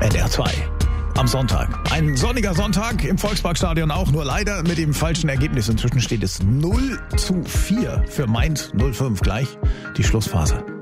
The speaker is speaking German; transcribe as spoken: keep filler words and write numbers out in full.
N D R zwei. Am Sonntag. Ein sonniger Sonntag im Volksparkstadion auch, nur leider mit dem falschen Ergebnis. Inzwischen steht es null zu vier für Mainz null fünf. Gleich die Schlussphase.